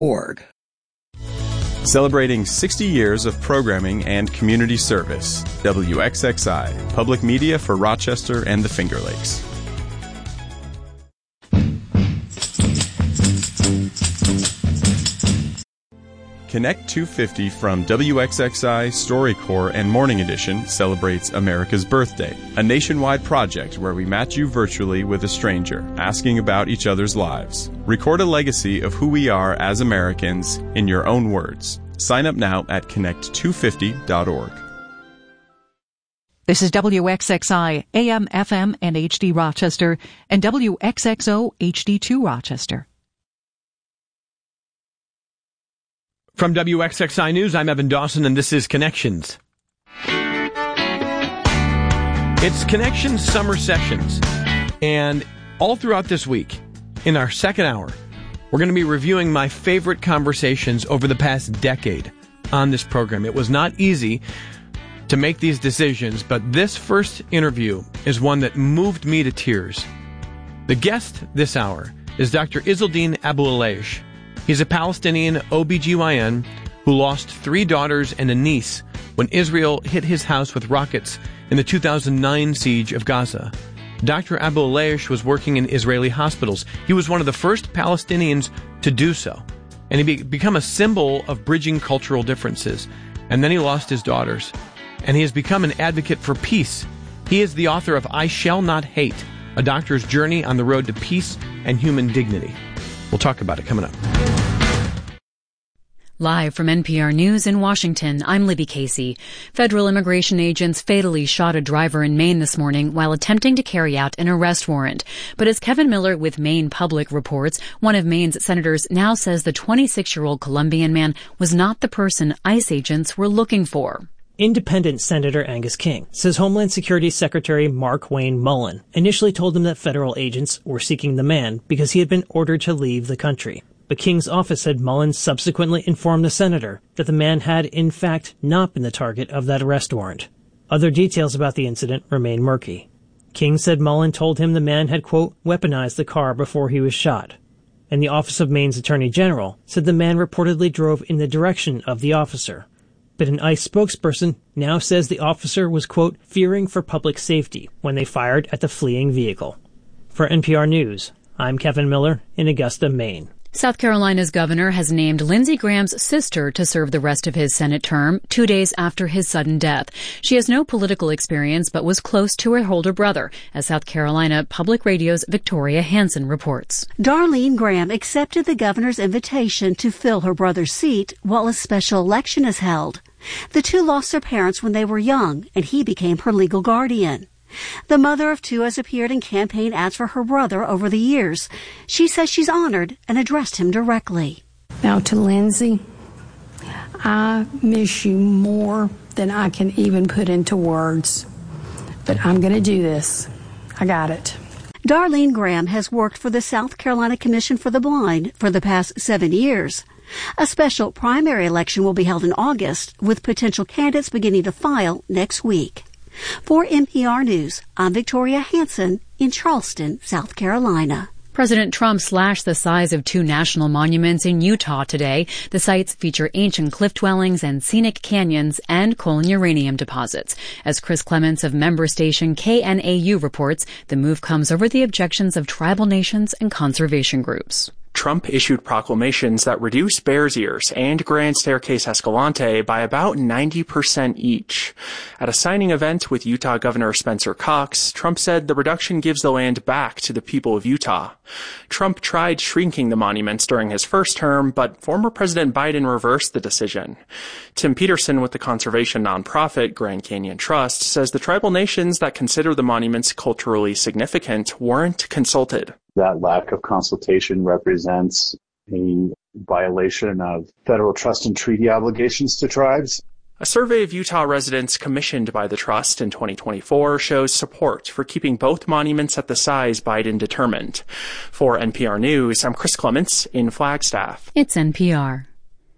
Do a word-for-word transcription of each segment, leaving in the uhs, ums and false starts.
org. Celebrating sixty years of programming and community service. W X X I, public media for Rochester and the Finger Lakes. Connect two fifty from W X X I, StoryCorps, and Morning Edition celebrates America's Birthday, a nationwide project where we match you virtually with a stranger, asking about each other's lives. Record a legacy of who we are as Americans in your own words. Sign up now at connect two fifty dot org. This is W X X I, A M, F M, and H D Rochester, and W X X O H D two Rochester. From W X X I News, I'm Evan Dawson, and this is Connections. It's Connections Summer Sessions, and all throughout this week, in our second hour, we're going to be reviewing my favorite conversations over the past decade on this program. It was not easy to make these decisions, but this first interview is one that moved me to tears. The guest this hour is Doctor Izzeldine Abu-Aleish. He's a Palestinian O B G Y N who lost three daughters and a niece when Israel hit his house with rockets in the two thousand nine siege of Gaza. Doctor Abu-Aleish was working in Israeli hospitals. He was one of the first Palestinians to do so, and he be- become a symbol of bridging cultural differences. And then he lost his daughters, and he has become an advocate for peace. He is the author of I Shall Not Hate, a doctor's journey on the road to peace and human dignity. We'll talk about it coming up. Live from N P R News in Washington, I'm Libby Casey. Federal immigration agents fatally shot a driver in Maine this morning while attempting to carry out an arrest warrant. But as Kevin Miller with Maine Public reports, one of Maine's senators now says the twenty-six-year-old Colombian man was not the person ICE agents were looking for. Independent Senator Angus King says Homeland Security Secretary Mark Wayne Mullen initially told him that federal agents were seeking the man because he had been ordered to leave the country. But King's office said Mullen subsequently informed the senator that the man had, in fact, not been the target of that arrest warrant. Other details about the incident remain murky. King said Mullen told him the man had, quote, weaponized the car before he was shot. And the Office of Maine's Attorney General said the man reportedly drove in the direction of the officer. But an ICE spokesperson now says the officer was, quote, fearing for public safety when they fired at the fleeing vehicle. For N P R News, I'm Kevin Miller in Augusta, Maine. South Carolina's governor has named Lindsey Graham's sister to serve the rest of his Senate term, two days after his sudden death. She has no political experience but was close to her older brother, as South Carolina Public Radio's Victoria Hansen reports. Darlene Graham accepted the governor's invitation to fill her brother's seat while a special election is held. The two lost their parents when they were young, and he became her legal guardian. The mother of two has appeared in campaign ads for her brother over the years. She says she's honored and addressed him directly. Now to Lindsey, I miss you more than I can even put into words. But I'm going to do this. I got it. Darlene Graham has worked for the South Carolina Commission for the Blind for the past seven years. A special primary election will be held in August, with potential candidates beginning to file next week. For N P R News, I'm Victoria Hansen in Charleston, South Carolina. President Trump slashed the size of two national monuments in Utah today. The sites feature ancient cliff dwellings and scenic canyons and coal and uranium deposits. As Chris Clements of member station K N A U reports, the move comes over the objections of tribal nations and conservation groups. Trump issued proclamations that reduce Bears Ears and Grand Staircase Escalante by about ninety percent each. At a signing event with Utah Governor Spencer Cox, Trump said the reduction gives the land back to the people of Utah. Trump tried shrinking the monuments during his first term, but former President Biden reversed the decision. Tim Peterson with the conservation nonprofit Grand Canyon Trust says the tribal nations that consider the monuments culturally significant weren't consulted. That lack of consultation represents a violation of federal trust and treaty obligations to tribes. A survey of Utah residents commissioned by the trust in twenty twenty-four shows support for keeping both monuments at the size Biden determined. For N P R News, I'm Chris Clements in Flagstaff. It's N P R.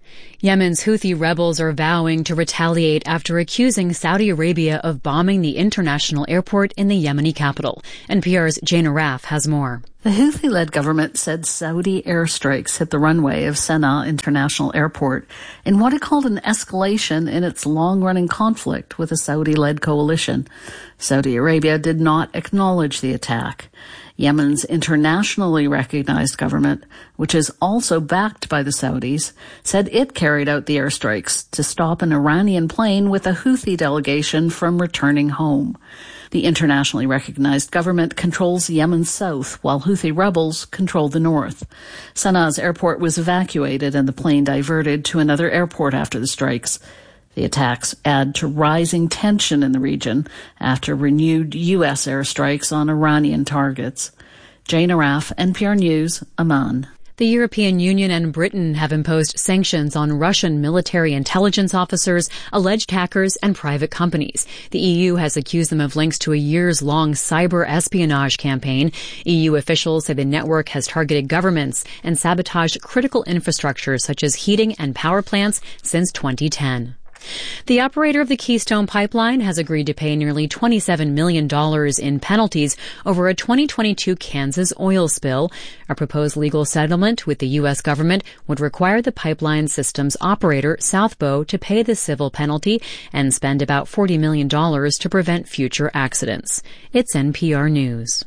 Yemen's Houthi rebels are vowing to retaliate after accusing Saudi Arabia of bombing the international airport in the Yemeni capital. N P R's Jane Arraf has more. The Houthi-led government said Saudi airstrikes hit the runway of Sana'a International Airport in what it called an escalation in its long-running conflict with a Saudi-led coalition. Saudi Arabia did not acknowledge the attack. Yemen's internationally recognized government, which is also backed by the Saudis, said it carried out the airstrikes to stop an Iranian plane with a Houthi delegation from returning home. The internationally recognized government controls Yemen's south, while Houthi rebels control the north. Sana'a's airport was evacuated and the plane diverted to another airport after the strikes. The attacks add to rising tension in the region after renewed U S airstrikes on Iranian targets. Jane Arraf, N P R News, Amman. The European Union and Britain have imposed sanctions on Russian military intelligence officers, alleged hackers, and private companies. The E U has accused them of links to a years-long cyber espionage campaign. E U officials say the network has targeted governments and sabotaged critical infrastructure such as heating and power plants since twenty ten. The operator of the Keystone Pipeline has agreed to pay nearly twenty-seven million dollars in penalties over a twenty twenty-two Kansas oil spill. A proposed legal settlement with the U S government would require the pipeline system's operator, South Bow, to pay the civil penalty and spend about forty million dollars to prevent future accidents. It's N P R News.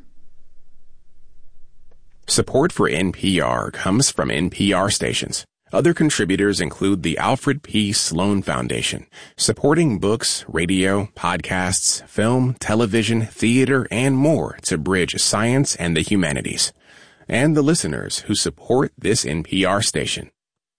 Support for N P R comes from N P R stations. Other contributors include the Alfred P. Sloan Foundation, supporting books, radio, podcasts, film, television, theater, and more to bridge science and the humanities. And the listeners who support this N P R station.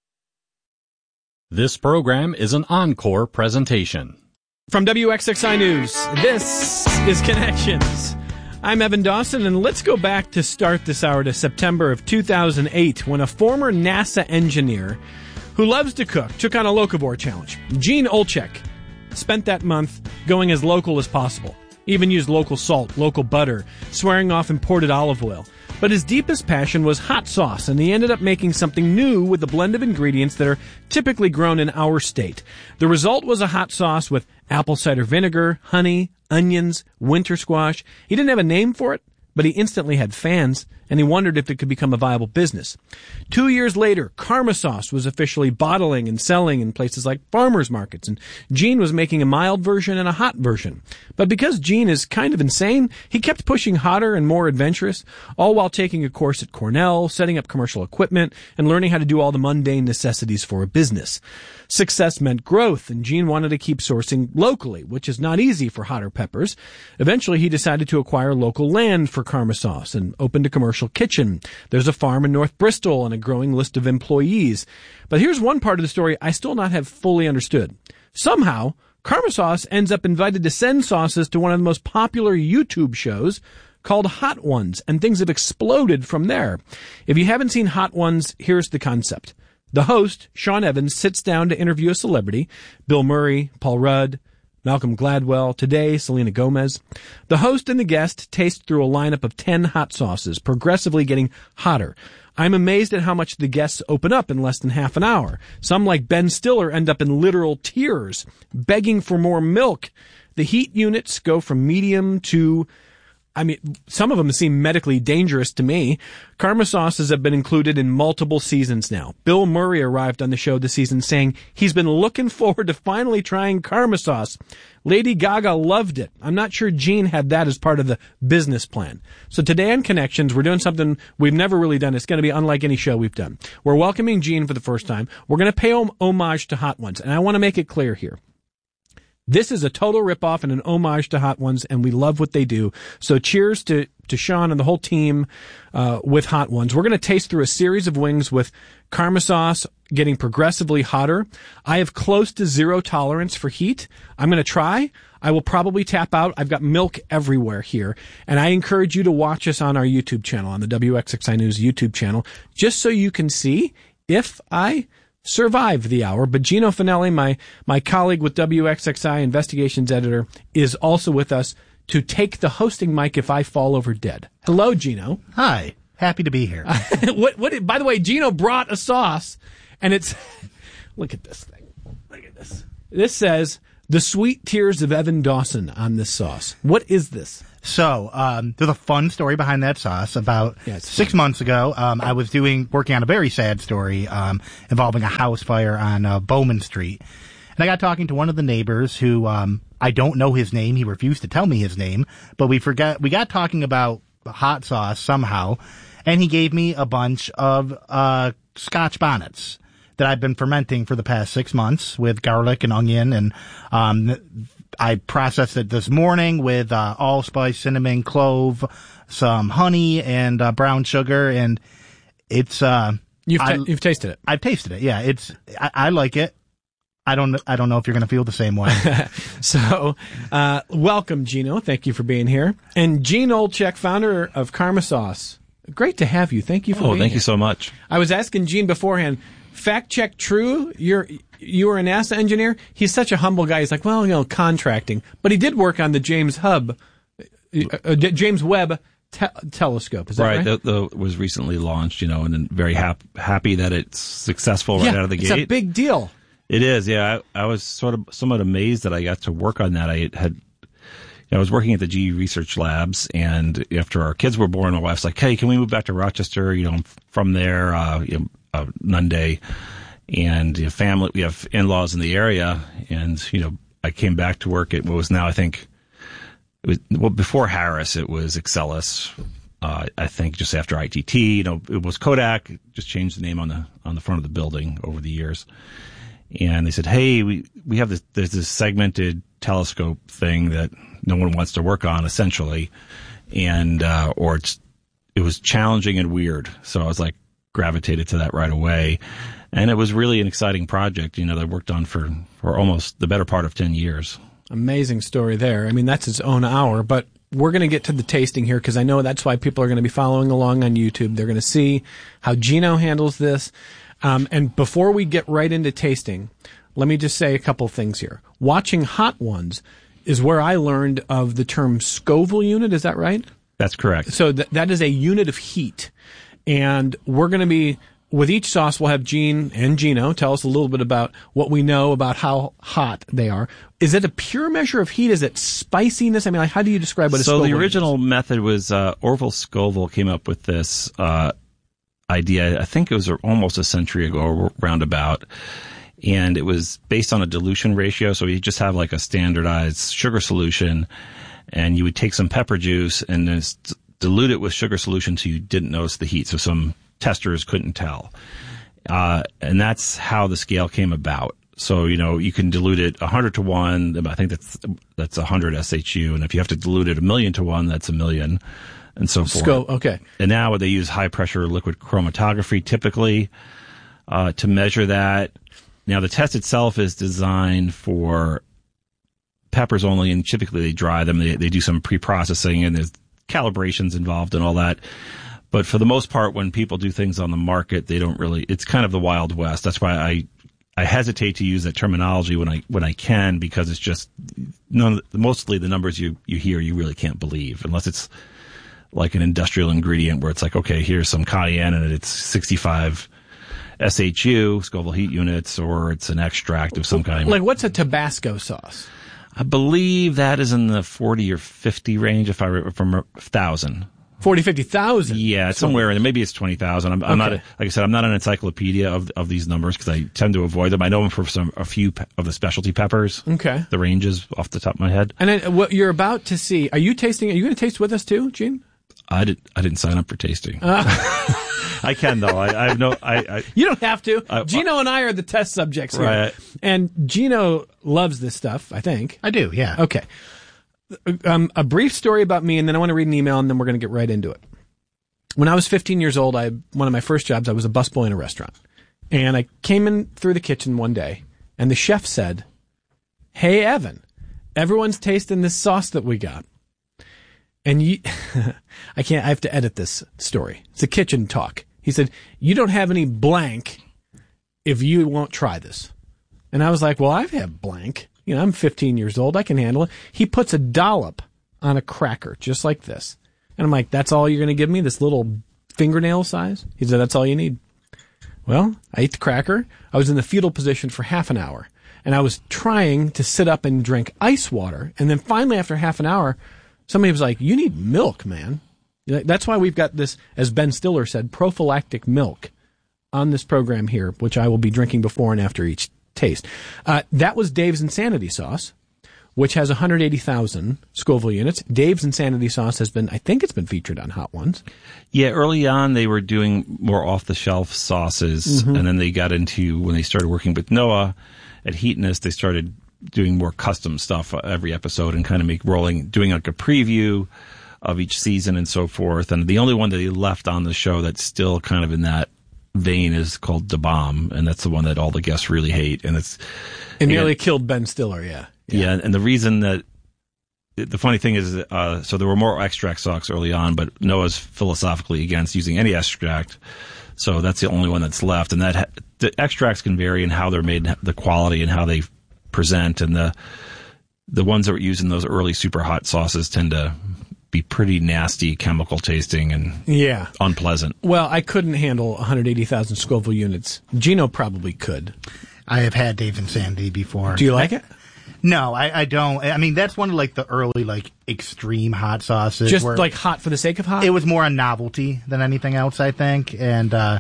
This program is an encore presentation. From W X X I News, this is Connections. I'm Evan Dawson, and let's go back to start this hour to September of two thousand eight, when a former NASA engineer who loves to cook took on a locavore challenge. Gene Olchek spent that month going as local as possible, even used local salt, local butter, swearing off imported olive oil. But his deepest passion was hot sauce, and he ended up making something new with a blend of ingredients that are typically grown in our state. The result was a hot sauce with apple cider vinegar, honey, onions, winter squash. He didn't have a name for it, but he instantly had fans, and he wondered if it could become a viable business. Two years later, Karma Sauce was officially bottling and selling in places like farmers markets, and Gene was making a mild version and a hot version. But because Gene is kind of insane, he kept pushing hotter and more adventurous, all while taking a course at Cornell, setting up commercial equipment, and learning how to do all the mundane necessities for a business. Success meant growth, and Gene wanted to keep sourcing locally, which is not easy for hotter peppers. Eventually, he decided to acquire local land for Karma Sauce and opened a commercial kitchen. There's a farm in North Bristol and a growing list of employees. But here's one part of the story I still not have fully understood. Somehow, Karma Sauce ends up invited to send sauces to one of the most popular YouTube shows called Hot Ones, and things have exploded from there. If you haven't seen Hot Ones, here's the concept. The host, Sean Evans, sits down to interview a celebrity, Bill Murray, Paul Rudd, Malcolm Gladwell, today Selena Gomez. The host and the guest taste through a lineup of ten hot sauces, progressively getting hotter. I'm amazed at how much the guests open up in less than half an hour. Some, like Ben Stiller, end up in literal tears, begging for more milk. The heat units go from medium to, I mean, some of them seem medically dangerous to me. Karma sauces have been included in multiple seasons now. Bill Murray arrived on the show this season saying he's been looking forward to finally trying Karma sauce. Lady Gaga loved it. I'm not sure Gene had that as part of the business plan. So today on Connections, we're doing something we've never really done. It's going to be unlike any show we've done. We're welcoming Gene for the first time. We're going to pay hom- homage to Hot Ones, and I want to make it clear here. This is a total ripoff and an homage to Hot Ones, and we love what they do. So cheers to, to Sean and the whole team uh, with Hot Ones. We're going to taste through a series of wings with Karma Sauce getting progressively hotter. I have close to zero tolerance for heat. I'm going to try. I will probably tap out. I've got milk everywhere here. And I encourage you to watch us on our YouTube channel, on the W X X I News YouTube channel, just so you can see if I survive the hour. But Gino Finelli, my my colleague with W X X I investigations editor, is also with us to take the hosting mic if I fall over dead. Hello, Gino. Hi. Happy to be here. what what by the way, Gino brought a sauce, and it's Look at this thing. Look at this. This says the sweet tears of Evan Dawson on this sauce. What is this? So, um, there's a fun story behind that sauce. About yeah, six fun. months ago, um, I was doing, working on a very sad story, um, involving a house fire on, uh, Bowman Street. And I got talking to one of the neighbors who, um, I don't know his name. He refused to tell me his name, but we forgot, we got talking about hot sauce somehow. And he gave me a bunch of, uh, Scotch bonnets that I've been fermenting for the past six months with garlic and onion. And, um, I processed it this morning with uh, allspice, cinnamon, clove, some honey, and uh, brown sugar, and it's. Uh, you've ta- I, you've tasted it. I've tasted it. Yeah, it's. I, I like it. I don't. I don't know if you're going to feel the same way. So, uh, welcome, Gino. Thank you for being here. And Gene Olczyk, founder of Karma Sauce. Great to have you. Thank you for oh, being thank here. you so much. I was asking Gene beforehand. Fact check true. You're you were a NASA engineer. He's such a humble guy. He's like, well, you know, contracting, but he did work on the James Hub, uh, uh, James Webb te- telescope. Is that right? Right. That was recently launched. You know, and very hap- happy that it's successful right yeah, out of the it's gate. It's a big deal. It is. Yeah, I, I was sort of somewhat amazed that I got to work on that. I had. You know, I was working at the G E Research Labs, and after our kids were born, my wife's like, "Hey, can we move back to Rochester?" You know, from there, uh, you know, uh, Nunde. And you know, family, we have in-laws in the area, and you know, I came back to work at what was now, I think, it was, well, before Harris, it was Excelis. Uh, I think just after I T T, you know, it was Kodak. Just changed the name on the on the front of the building over the years. And they said, "Hey, we we have this there's this segmented telescope thing that no one wants to work on, essentially, and uh, or it's it was challenging and weird." So I was like, gravitated to that right away. And it was really an exciting project, you know, that I worked on for, for almost the better part of ten years. Amazing story there. I mean, that's its own hour, but we're going to get to the tasting here because I know that's why people are going to be following along on YouTube. They're going to see how Gino handles this. Um, and before we get right into tasting, let me just say a couple things here. Watching Hot Ones is where I learned of the term Scoville unit. Is that right? That's correct. So th- that is a unit of heat. And we're going to be... With each sauce, we'll have Gene and Gino tell us a little bit about what we know about how hot they are. Is it a pure measure of heat? Is it spiciness? I mean, like, how do you describe what a So Scoville the original is? method was uh, Orville Scoville came up with this uh, idea. I think it was almost a century ago, roundabout. And it was based on a dilution ratio. So you just have like a standardized sugar solution, and you would take some pepper juice and then dilute it with sugar solution so you didn't notice the heat. So some testers couldn't tell. Uh, and that's how the scale came about. So, you know, you can dilute it one hundred to one. I think that's, that's one hundred S H U. And if you have to dilute it a million to one, that's a million, and so forth. Sco- okay. And now they use high pressure liquid chromatography typically, uh, to measure that. Now the test itself is designed for peppers only, and typically they dry them. They, they do some pre-processing, and there's calibrations involved and all that. But for the most part, when people do things on the market, they don't really, it's kind of the Wild West. That's why I, I hesitate to use that terminology when I, when I can, because it's just, none, mostly the numbers you, you hear, you really can't believe, unless it's like an industrial ingredient where it's like, okay, here's some cayenne and it's sixty-five S H U, Scoville heat units, or it's an extract of some kind. Like, what's a Tabasco sauce? I believe that is in the forty or fifty range, if I remember, from a thousand. Forty, fifty thousand. Yeah, it's somewhere in there. Maybe it's twenty thousand. I'm, I'm Okay. not, like I said, I'm not an encyclopedia of of these numbers because I tend to avoid them. I know them for some a few pe- of the specialty peppers. Okay. The ranges off the top of my head. And then what you're about to see, are you tasting, are you going to taste with us too, Gene? I did. I didn't sign up for tasting. Uh. I can though. I, I have no. I, I. You don't have to. I- Gino and I are the test subjects here. Right. And Gino loves this stuff, I think. I do, yeah. Okay. Um, a brief story about me, and then I want to read an email, and then we're going to get right into it. When I was fifteen years old, I one of my first jobs, I was a busboy in a restaurant. And I came in through the kitchen one day, and the chef said, "Hey, Evan, everyone's tasting this sauce that we got." And you, I can't, I have to edit this story. It's a kitchen talk. He said, "You don't have any blank if you won't try this." And I was like, well, I have blank. You know, I'm fifteen years old. I can handle it. He puts a dollop on a cracker, just like this. And I'm like, that's all you're going to give me? This little fingernail size? He said, that's all you need. Well, I ate the cracker. I was in the fetal position for half an hour. And I was trying to sit up and drink ice water. And then finally, after half an hour, somebody was like, you need milk, man. That's why we've got this, as Ben Stiller said, prophylactic milk on this program here, which I will be drinking before and after each taste. Uh, that was Dave's Insanity Sauce, which has one hundred eighty thousand Scoville units. Dave's Insanity Sauce has been, I think it's been featured on Hot Ones. Yeah, early on they were doing more off-the-shelf sauces, mm-hmm. and then they got into, when they started working with Noah at Heatonist, they started doing more custom stuff every episode and kind of make rolling, doing like a preview of each season and so forth. And the only one that he left on the show that's still kind of in that vein is called Da Bomb, and that's the one that all the guests really hate. And it's it nearly again, killed Ben Stiller, yeah. yeah. Yeah, and the reason that the funny thing is, uh, so there were more extract sauce early on, but Noah's philosophically against using any extract. So that's the only one that's left. And that ha- the extracts can vary in how they're made, the quality and how they present. And the the ones that were used in those early super hot sauces tend to be pretty nasty, chemical tasting and yeah. unpleasant. Well, I couldn't handle one hundred eighty thousand Scoville units. Gino probably could. I have had Dave's Insanity before. Do you like it? No, I, I don't. I mean, that's one of like the early like extreme hot sauces. Just like hot for the sake of hot? It was more a novelty than anything else, I think, and uh,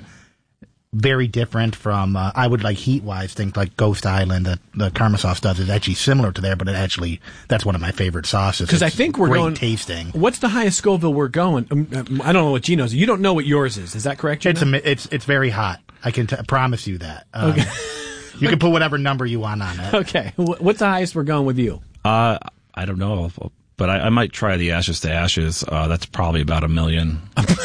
very different from, uh, I would like heat-wise think like Ghost Island that the Karma sauce does is actually similar to there, but it actually, that's one of my favorite sauces. Because I think we're great going... tasting. What's the highest Scoville we're going? Um, I don't know what Gino's. You don't know what yours is. Is that correct, Gino? It's, a, it's, it's very hot. I can t- promise you that. Um, okay. You can put whatever number you want on it. Okay. What's the highest we're going with you? Uh, I don't know, but I, I might try the Ashes to Ashes. Uh, that's probably about a million.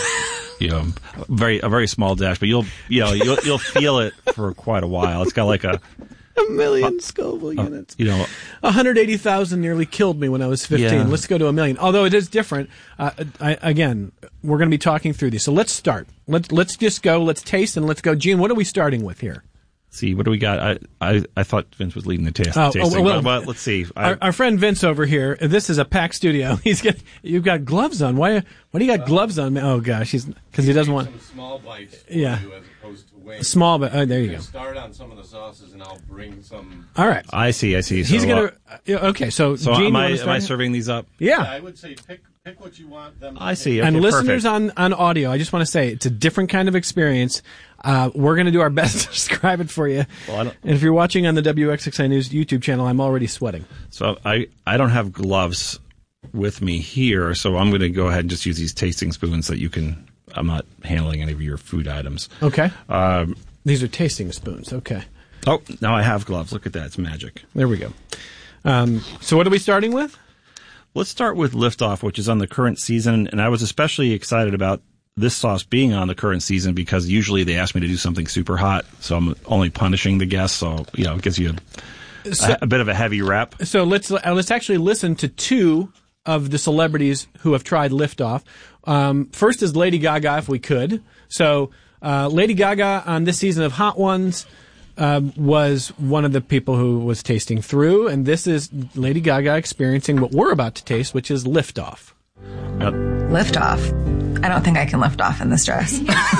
You know, very a very small dash, but you'll you know you'll you'll feel it for quite a while. It's got like a a million Scoville uh, units. You know, one hundred eighty thousand nearly killed me when I was fifteen. Yeah. Let's go to a million. Although it is different. Uh, I, again, we're going to be talking through these. So let's start. Let's let's just go. Let's taste and let's go. Gene, what are we starting with here? See, what do we got? I, I, I thought Vince was leading the taste, oh, tasting, oh, well, but, but let's see. Our, our friend Vince over here, this is a packed studio. He's got, you've got gloves on. Why, why do you got uh, gloves on? Oh, gosh, he's because he doesn't want... Some small bites for yeah. you as opposed to wings. Small, but oh, there you, you go. Start on some of the sauces, and I'll bring some... All right. I see, I see. He's so, going to... Uh, okay, so, so Gene, am, I, am I serving these up? Yeah. yeah. I would say pick pick what you want them to I see. okay, and listeners perfect. on, on audio, I just want to say, it's a different kind of experience. Uh, we're going to do our best to describe it for you. Well, I don't, and if you're watching on the W X X I News YouTube channel, I'm already sweating. So I, I don't have gloves with me here, so I'm going to go ahead and just use these tasting spoons that you can... I'm not handling any of your food items. Okay. Um, These are tasting spoons. Okay. Oh, now I have gloves. Look at that. It's magic. There we go. Um, so what are we starting with? Let's start with Liftoff, which is on the current season, and I was especially excited about this sauce being on the current season because usually they ask me to do something super hot, so I'm only punishing the guests, so, you know, it gives you a, so, a, a bit of a heavy rep. So let's uh, let's actually listen to two of the celebrities who have tried Liftoff. Um, first is Lady Gaga, if we could. So uh, Lady Gaga on this season of Hot Ones um, was one of the people who was tasting through, and this is Lady Gaga experiencing what we're about to taste, which is Liftoff. Yep. Liftoff? I don't think I can lift off in this dress.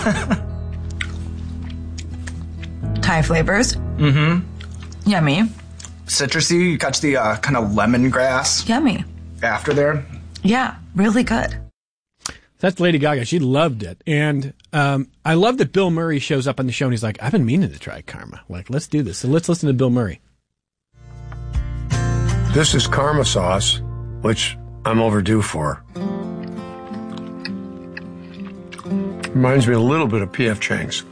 Thai flavors. Mm-hmm. Yummy. Citrusy. You catch the uh, kind of lemongrass. Yummy. After there. Yeah, really good. That's Lady Gaga. She loved it. And um, I love that Bill Murray shows up on the show and he's like, I've been meaning to try Karma. Like, let's do this. So let's listen to Bill Murray. This is Karma sauce, which I'm overdue for. Reminds me a little bit of P F Chang's.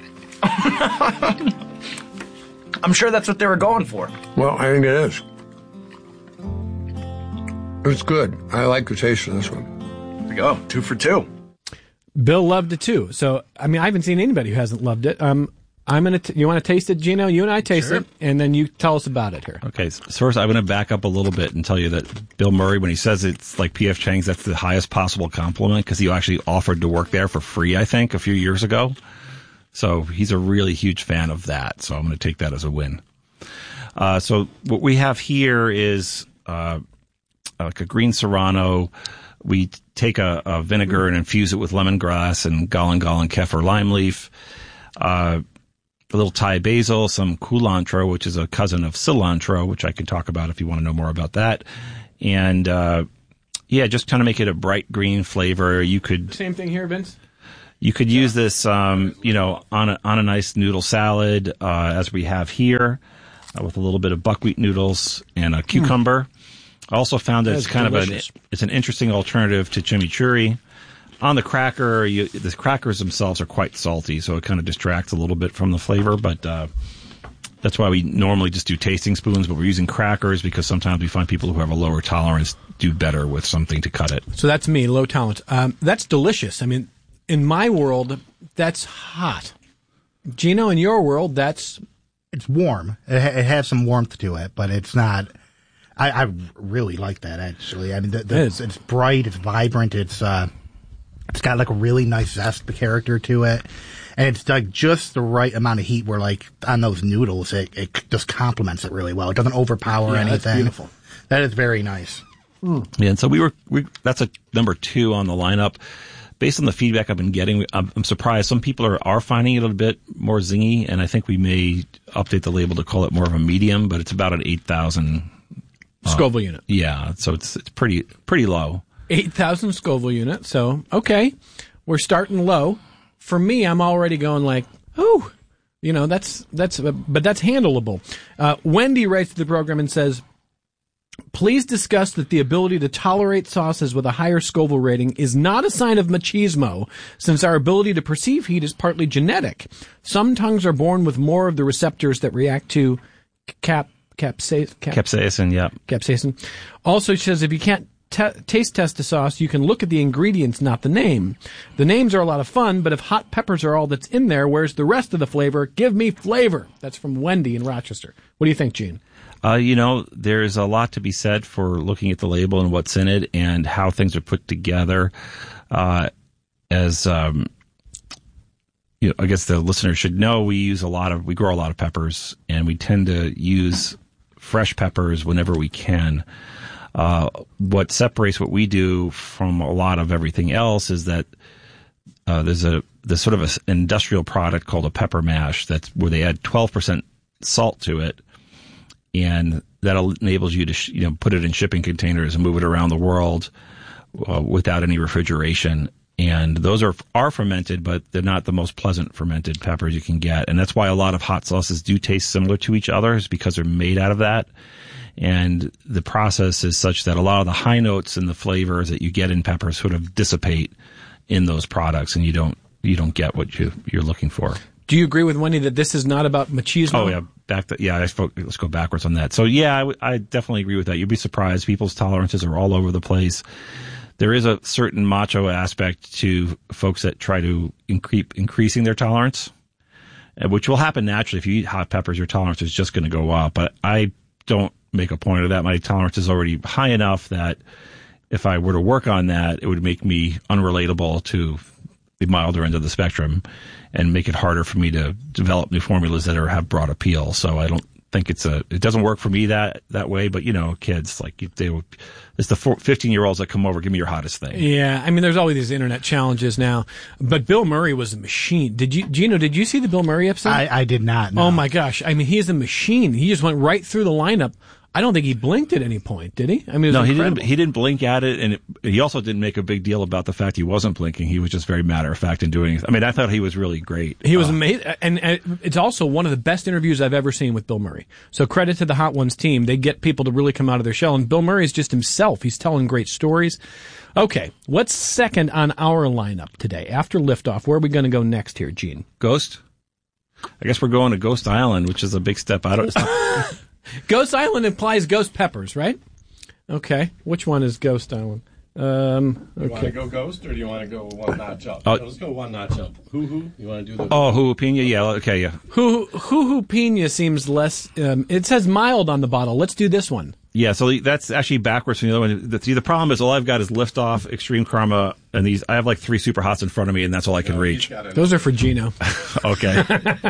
I'm sure that's what they were going for. Well, I think it is. It's good. I like the taste of this one. There we go. Two for two. Bill loved it too. So, I mean, I haven't seen anybody who hasn't loved it. Um, I'm gonna. T- you want to taste it, Gino? You and I taste sure. it, and then you tell us about it here. Okay. So first, I'm going to back up a little bit and tell you that Bill Murray, when he says it's like P F Chang's, that's the highest possible compliment because he actually offered to work there for free, I think, a few years ago. So he's a really huge fan of that. So I'm going to take that as a win. Uh, so what we have here is uh, like a green Serrano. We take a, a vinegar and infuse it with lemongrass and galangal and kaffir lime leaf. Uh, a little Thai basil, some culantro, which is a cousin of cilantro, which I could talk about if you want to know more about that. And, uh, yeah, just kind of make it a bright green flavor. You could same thing here, Vince. You could use this, um, you know, on a on a nice noodle salad, uh, as we have here, uh, with a little bit of buckwheat noodles and a cucumber. Mm. I also found that, that it's kind delicious. of an it's an interesting alternative to chimichurri. On the cracker, you, the crackers themselves are quite salty, so it kind of distracts a little bit from the flavor. But uh, that's why we normally just do tasting spoons, but we're using crackers because sometimes we find people who have a lower tolerance do better with something to cut it. So that's me, low tolerance. Um, that's delicious. I mean, in my world, that's hot. Gino, in your world, that's... It's warm. It, ha- it has some warmth to it, but it's not... I, I really like that, actually. I mean, the, the, it it's, it's bright, it's vibrant, it's... Uh, It's got like a really nice zest character to it. And it's like just the right amount of heat where like on those noodles, it, it just complements it really well. It doesn't overpower yeah, anything. That's beautiful. That is very nice. Mm. Yeah, and so we were, we, that's a number two on the lineup. Based on the feedback I've been getting, I'm, I'm surprised. Some people are, are finding it a bit more zingy, and I think we may update the label to call it more of a medium, but it's about an eight thousand uh, Scoville unit. Yeah, so it's, it's pretty, pretty low. eight thousand Scoville unit. So, okay, we're starting low. For me, I'm already going like, oh, you know, that's, that's, uh, but that's handleable. Uh, Wendy writes to the program and says, please discuss that the ability to tolerate sauces with a higher Scoville rating is not a sign of machismo, since our ability to perceive heat is partly genetic. Some tongues are born with more of the receptors that react to cap, capsaicin. Cap, capsaicin, yeah. Capsaicin. Also, she says if you can't Te- taste test a sauce, you can look at the ingredients, not the name. The names are a lot of fun, but if hot peppers are all that's in there, where's the rest of the flavor? Give me flavor. That's from Wendy in Rochester. What do you think, Gene? Uh, you know, there's a lot to be said for looking at the label and what's in it and how things are put together. Uh, as, um, you know, I guess the listener should know, we use a lot of, we grow a lot of peppers, and we tend to use fresh peppers whenever we can. Uh, what separates what we do from a lot of everything else is that uh, there's a there's sort of an industrial product called a pepper mash that's where they add twelve percent salt to it, and that enables you to sh- you know put it in shipping containers and move it around the world uh, without any refrigeration. And those are are fermented, but they're not the most pleasant fermented peppers you can get, and that's why a lot of hot sauces do taste similar to each other, is because they're made out of that. And the process is such that a lot of the high notes and the flavors that you get in peppers sort of dissipate in those products, and you don't you don't get what you you're looking for. Do you agree with Wendy that this is not about machismo? Oh yeah, back to, yeah. I spoke, let's go backwards on that. So yeah, I, w- I definitely agree with that. You'd be surprised. People's tolerances are all over the place. There is a certain macho aspect to folks that try to increase increasing their tolerance, which will happen naturally. If you eat hot peppers, your tolerance is just going to go up. But I don't make a point of that. My tolerance is already high enough that if I were to work on that, it would make me unrelatable to the milder end of the spectrum and make it harder for me to develop new formulas that are, have broad appeal. So I don't think it's a, it doesn't work for me that, that way, but you know, kids, like they would, it's the fifteen year olds that come over, give me your hottest thing. Yeah. I mean, there's always these internet challenges now, but Bill Murray was a machine. Did you, Gino, did you see the Bill Murray episode? I, I did not. No. Oh my gosh. I mean, he is a machine. He just went right through the lineup. I don't think he blinked at any point, did he? I mean, it was no, he incredible. didn't. He didn't blink at it, and it, he also didn't make a big deal about the fact he wasn't blinking. He was just very matter of fact in doing it. I mean, I thought he was really great. He was uh, amazing, and, and it's also one of the best interviews I've ever seen with Bill Murray. So credit to the Hot Ones team; they get people to really come out of their shell. And Bill Murray is just himself. He's telling great stories. Okay, what's second on our lineup today after liftoff? Where are we going to go next here, Gene? Ghost. I guess we're going to Ghost Island, which is a big step out of. Ghost Island implies ghost peppers, right? Okay. Which one is Ghost Island? Um, okay. Do you want to go ghost, or do you want to go one notch up? Uh, no, let's go one notch up. Hoo hoo. You want to do the? Oh, hoo pina. Yeah. Okay. Yeah. Hoo hoo pina seems less. Um, it says mild on the bottle. Let's do this one. Yeah. So that's actually backwards from the other one. The, see, the problem is all I've got is Liftoff, Extreme Karma, and these. I have like three super hots in front of me, and that's all I can no, reach. Those are for Gino. Okay.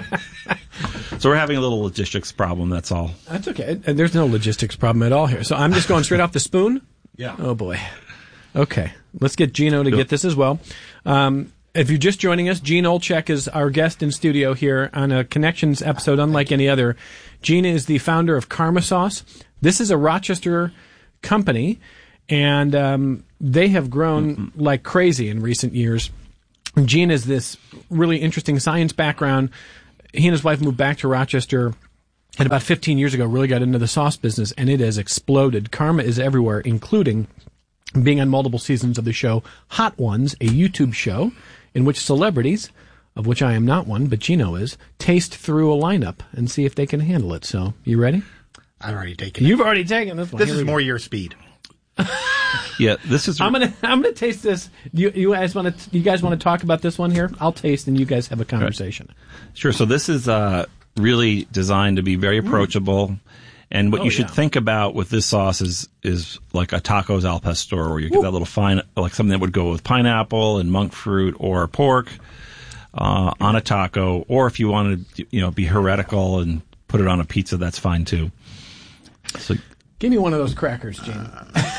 So we're having a little logistics problem. That's all. That's okay. And there's no logistics problem at all here. So I'm just going straight off the spoon. Yeah. Oh boy. Okay. Let's get Gino to get this as well. Um, If you're just joining us, Gene Olchek is our guest in studio here on a Connections episode unlike any other. Gene is the founder of Karma Sauce. This is a Rochester company, and um, they have grown mm-hmm. like crazy in recent years. Gene has this really interesting science background. He and his wife moved back to Rochester, and about fifteen years ago really got into the sauce business, and it has exploded. Karma is everywhere, including being on multiple seasons of the show Hot Ones, a YouTube show in which celebrities, of which I am not one, but Gino is, taste through a lineup and see if they can handle it. So, you ready? I've already taken it. You've already taken this one. This Here is we more go. your speed. Yeah, this is. I'm gonna. I'm gonna taste this. You, you guys want to? You guys want to talk about this one here? I'll taste, and you guys have a conversation. Sure. So this is uh, really designed to be very approachable, mm. and what oh, you should yeah. think about with this sauce is is like a tacos al pastor, where you get that little fine, like something that would go with pineapple and monk fruit or pork uh, on a taco, or if you wanted to, you know, be heretical and put it on a pizza, that's fine too. So, give me one of those crackers, Gene. Uh,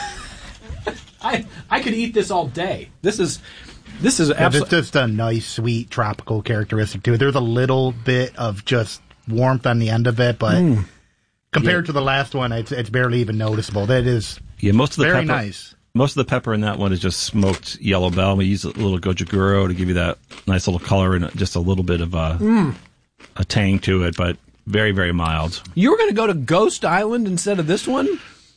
I I could eat this all day. This is this is yeah, absolutely just a nice, sweet, tropical characteristic to it. There's a little bit of just warmth on the end of it, but mm. compared yeah. to the last one, it's it's barely even noticeable. That is yeah, most of the very pepper, nice. Most of the pepper in that one is just smoked yellow bell. We use a little gojaguro to give you that nice little color and just a little bit of a mm. a tang to it, but very, very mild. You were going to go to Ghost Island instead of this one?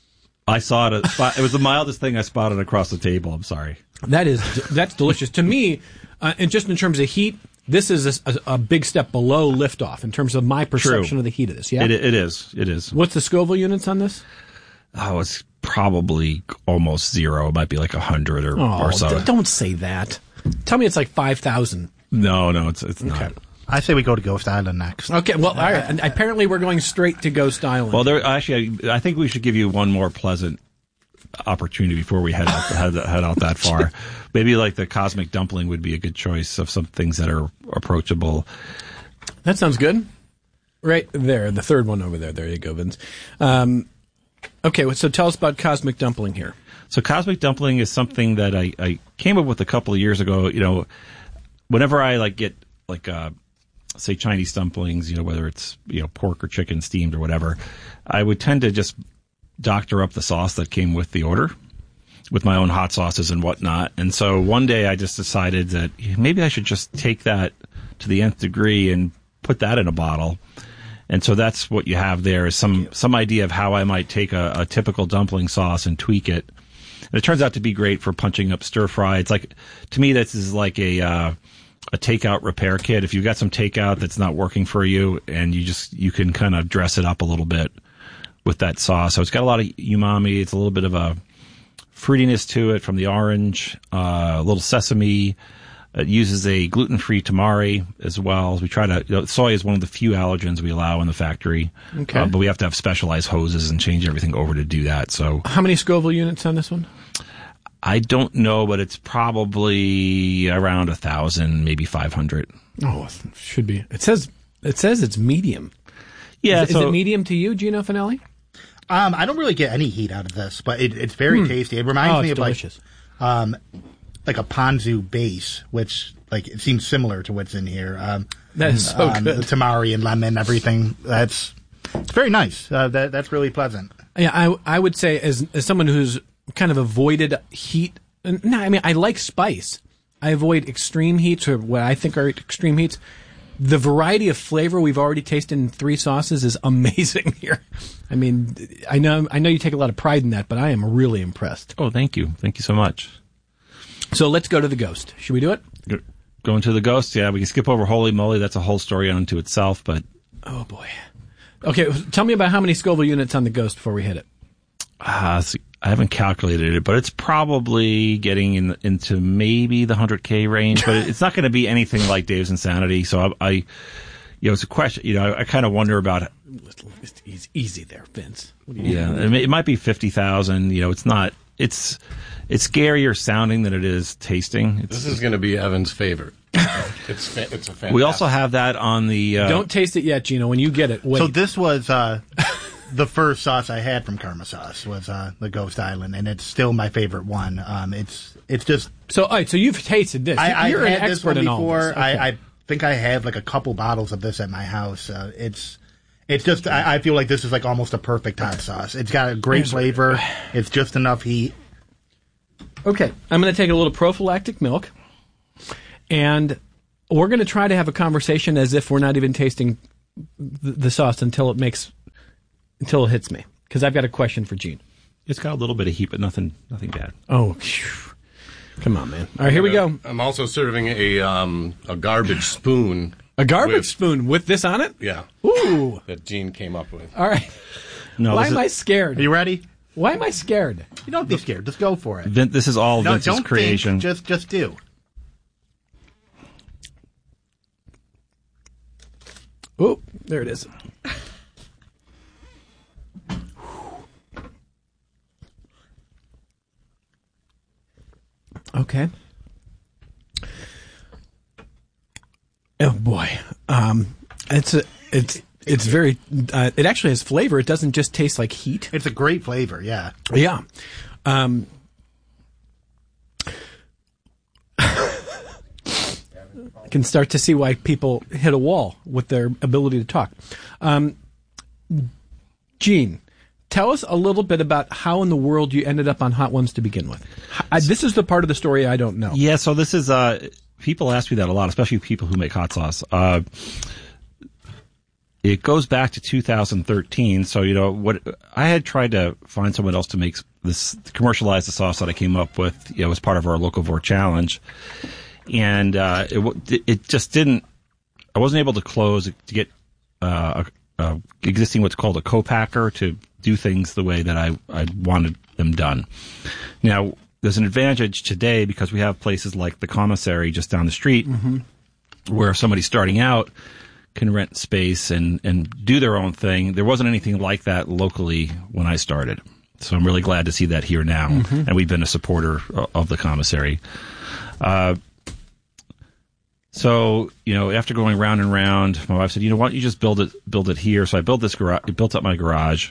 I saw it. It was the mildest thing I spotted across the table. I'm sorry. That is that's delicious to me, uh, and just in terms of heat, this is a, a, a big step below liftoff in terms of my perception True. of the heat of this. Yeah, it, it is. It is. What's the Scoville units on this? Oh, it's probably almost zero. It might be like a hundred or, oh, or so. D- don't say that. Tell me it's like five thousand. No, no, it's it's okay. not. I say we go to Ghost Island next. Okay, well, all right. And apparently we're going straight to Ghost Island. Well, there actually, I think we should give you one more pleasant opportunity before we head out, head, head out that far. Maybe like the cosmic dumpling would be a good choice of some things that are approachable. That sounds good. Right there, the third one over there. There you go, Vince. Um, okay, so tell us about cosmic dumpling here. So cosmic dumpling is something that I, I came up with a couple of years ago. You know, whenever I like get like uh, say Chinese dumplings, you know, whether it's you know pork or chicken steamed or whatever, I would tend to just doctor up the sauce that came with the order with my own hot sauces and whatnot. And so one day I just decided that maybe I should just take that to the nth degree and put that in a bottle. And so that's what you have there is some, some idea of how I might take a, a typical dumpling sauce and tweak it. And it turns out to be great for punching up stir fry. It's like, to me, this is like a, uh, a takeout repair kit. If you've got some takeout that's not working for you and you just, you can kind of dress it up a little bit with that sauce. So it's got a lot of umami. It's a little bit of a fruitiness to it from the orange, uh, a little sesame. It uses a gluten-free tamari as well. We try to, you know, soy is one of the few allergens we allow in the factory. Okay. Uh, but we have to have specialized hoses and change everything over to do that. So how many Scoville units on this one? I don't know, but it's probably around a thousand, maybe five hundred. Oh, it should be. It says, it says it's medium. Yeah. Is, so, is it medium to you, Gino Finelli? Um, I don't really get any heat out of this, but it, it's very Hmm. tasty. It reminds Oh, me it's of delicious. like, um, like a ponzu base, which like it seems similar to what's in here. Um, That is so um, good. The tamari and lemon, everything. That's it's very nice. Uh, that that's really pleasant. Yeah, I I would say as as someone who's kind of avoided heat. No, I mean I like spice. I avoid extreme heats or what I think are extreme heats. The variety of flavor we've already tasted in three sauces is amazing here. I mean, I know I know you take a lot of pride in that, but I am really impressed. Oh, thank you. Thank you so much. So let's go to the ghost. Should we do it? Going to the ghost, yeah. We can skip over Holy Moly. That's a whole story unto itself, but... Oh, boy. Okay, tell me about how many Scoville units on the ghost before we hit it. Uh, see, I haven't calculated it, but it's probably getting in, into maybe the one hundred K range, but it's not going to be anything like Dave's Insanity. So I, I, you know, it's a question, you know, I, I kind of wonder about... It's easy, easy there, Vince. Yeah, it, may, it might be fifty thousand. You know, it's not... It's it's scarier sounding than it is tasting. It's, this is going to be Evan's favorite. It's fa- it's a fantastic. We also have that on the... Uh, Don't taste it yet, Gino. When you get it, wait. So this was uh, the first sauce I had from Karma Sauce was uh, the Ghost Island, and it's still my favorite one. Um, it's it's just so. All right, so you've tasted this. I, You're I've an had expert this one in all before. this. Okay. I, I think I have like a couple bottles of this at my house. Uh, it's it's just I, I feel like this is like almost a perfect hot sauce. It's got a great flavor. It's just enough heat. Okay, I'm going to take a little prophylactic milk, and we're going to try to have a conversation as if we're not even tasting the, the sauce until it makes until it hits me. Because I've got a question for Gene. It's got a little bit of heat, but nothing, nothing bad. Oh, phew. Come on, man! All right, here we go. I'm also serving a um, a garbage spoon. A garbage with, spoon with this on it? Yeah. Ooh. That Gene came up with. All right. No, Why this am is- I scared? Are you ready? Why am I scared? You don't be scared. Just go for it. Vin, this is all No, Vince's don't creation. think, just just do. Oh, there it is. Okay. Oh boy, um, it's a, it's it's very. Uh, it actually has flavor. It doesn't just taste like heat. It's a great flavor. Yeah. Yeah. Um, I can start to see why people hit a wall with their ability to talk. Um, Gene, tell us a little bit about how in the world you ended up on Hot Ones to begin with. I, this is the part of the story I don't know. Yeah, so this is, uh, people ask me that a lot, especially people who make hot sauce. Uh, it goes back to two thousand thirteen. So, you know, what I had tried to find someone else to make this, commercialize the sauce that I came up with, you know, as part of our Locavore challenge. And, uh, it, it just didn't, I wasn't able to close to get, uh, a, a existing what's called a co-packer to do things the way that I, I wanted them done. Now, there's an advantage today because we have places like the Commissary just down the street Mm-hmm. where if somebody starting out can rent space and, and do their own thing. There wasn't anything like that locally when I started. So I'm really glad to see that here now. Mhm. And we've been a supporter of the Commissary. Uh, so, you know, after going round and round, my wife said, you know, why don't you just build it, build it here? So I built this garage, built up my garage.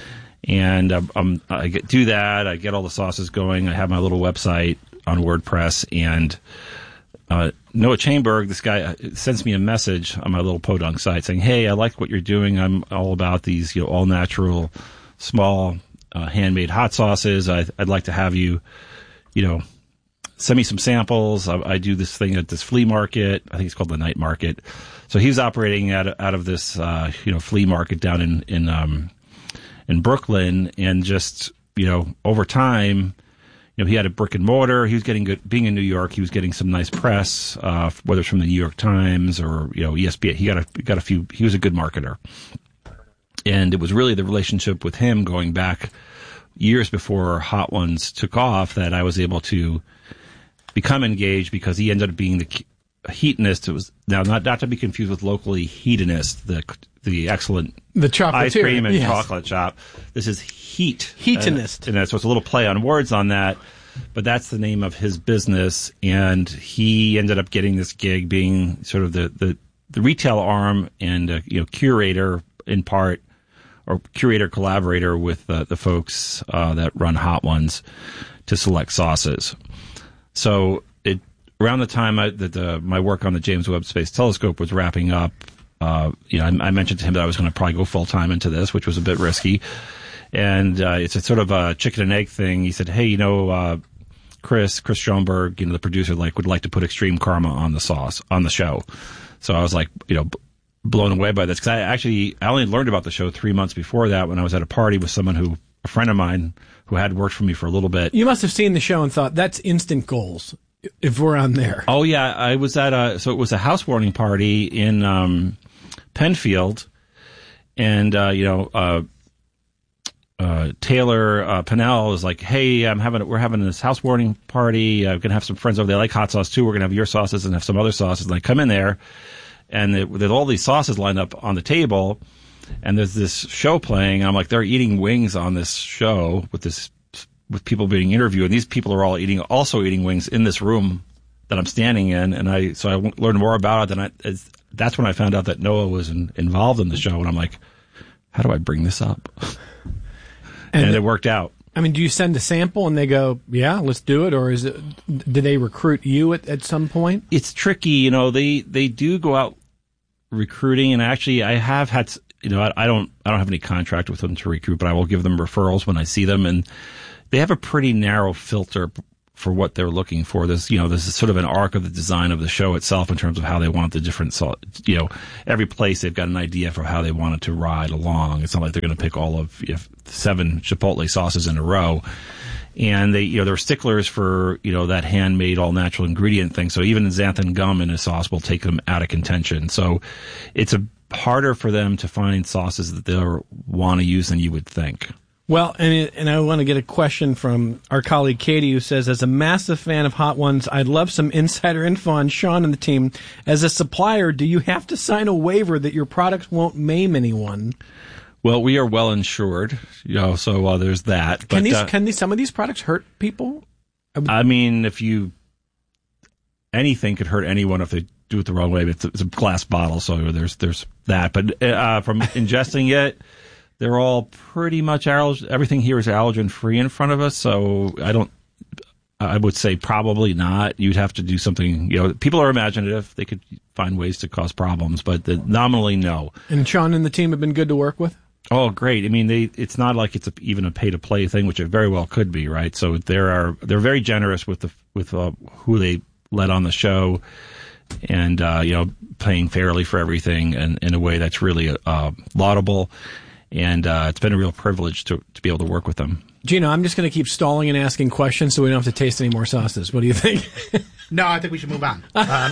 And um, um, I get, do that. I get all the sauces going. I have my little website on WordPress. And uh, Noah Chainberg, this guy, sends me a message on my little Podunk site saying, hey, I like what you're doing. I'm all about these, you know, all natural, small, uh, handmade hot sauces. I, I'd like to have you, you know, send me some samples. I, I do this thing at this flea market. I think it's called the Night Market. So he was operating out of, out of this, uh, you know, flea market down in, in, um, in Brooklyn, and just, you know, over time, you know, he had a brick and mortar. He was getting good, being in New York, he was getting some nice press, uh, whether it's from the New York Times or, you know, E S P N. He got a, got a few, he was a good marketer. And it was really the relationship with him going back years before Hot Ones took off that I was able to become engaged, because he ended up being the heatonist. It was now not, not to be confused with locally hedonist, the, the excellent The chocolatier, ice cream and yes. chocolate shop. This is heat. Heatonist. Uh, and so it's a little play on words on that, but that's the name of his business. And he ended up getting this gig being sort of the, the, the retail arm and, uh, you know, curator in part, or curator collaborator with uh, the folks uh, that run Hot Ones to select sauces. So it around the time I, that uh, my work on the James Webb Space Telescope was wrapping up, uh, you know, I, I mentioned to him that I was going to probably go full time into this, which was a bit risky. And uh, it's a sort of a chicken and egg thing. He said, "Hey, you know, uh, Chris, Chris Schoenberg, you know, the producer, like would like to put Extreme Karma on the sauce on the show." So I was like, you know, b- blown away by this, because I actually I only learned about the show three months before that when I was at a party with someone who a friend of mine who had worked for me for a little bit. You must have seen the show and thought, that's instant goals if we're on there. Oh yeah, I was at a so it was a housewarming party in um, Penfield, and uh, you know uh, uh, Taylor uh, Pennell was like, "Hey, I'm having we're having this housewarming party. I'm gonna have some friends over. They like hot sauce too. We're gonna have your sauces and have some other sauces." And I come in there, and it, there's all these sauces lined up on the table. And there's this show playing, and I'm like, they're eating wings on this show with this, with people being interviewed, and these people are all eating, also eating wings in this room that I'm standing in. And I, so I learned more about it, and I, it's, that's when I found out that Noah was in, involved in the show, and I'm like, how do I bring this up? and, and it worked out. I mean, do you send a sample and they go, yeah, let's do it? Or is it, do they recruit you at, at some point? It's tricky. You know, they, they do go out recruiting, and actually I have had, you know, I, I don't, I don't have any contract with them to recruit, but I will give them referrals when I see them, and they have a pretty narrow filter for what they're looking for. There's, you know, this is sort of an arc of the design of the show itself in terms of how they want the different, you know, every place they've got an idea for how they want it to ride along. It's not like they're going to pick all of you know, seven Chipotle sauces in a row. And they, you know, they're sticklers for, you know, that handmade all natural ingredient thing. So even xanthan gum in a sauce will take them out of contention. So it's a harder for them to find sauces that they'll want to use than you would think. Well, and and I want to get a question from our colleague Katie, who says, as a massive fan of Hot Ones, I'd love some insider info on Sean and the team. As a supplier, do you have to sign a waiver that your products won't maim anyone? Well, we are well insured, you know, so uh, there's that. Can but, these uh, can these some of these products hurt people? I mean, if you anything could hurt anyone if they do it the wrong way. It's a, it's a glass bottle, so there's there's that. But uh, from ingesting it. They're all pretty much allergen. Everything here is allergen free in front of us, so I don't. I would say probably not. You'd have to do something. You know, people are imaginative; they could find ways to cause problems, but the, nominally, no. And Sean and the team have been good to work with. Oh, great! I mean, they. It's not like it's a, even a pay to play thing, which it very well could be, right? So there are. They're very generous with the with uh, who they let on the show, and uh, you know, paying fairly for everything, and in a way that's really uh, laudable. And uh, it's been a real privilege to to be able to work with them. Gino, I'm just going to keep stalling and asking questions so we don't have to taste any more sauces. What do you think? No, I think we should move on. Um,